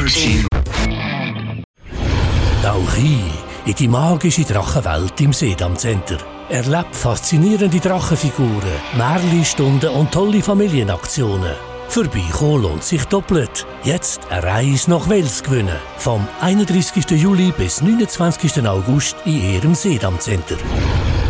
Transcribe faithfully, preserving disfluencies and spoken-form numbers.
Virgin. Tauch ein in die magische Drachenwelt im Sedam Center. Erlebt faszinierende Drachenfiguren, Märli-Stunden und tolle Familienaktionen. Vorbeikommen lohnt sich doppelt. Jetzt eine Reise nach Wels gewinnen. Vom einunddreißigsten Juli bis neunundzwanzigsten August in Ihrem Sedam Center.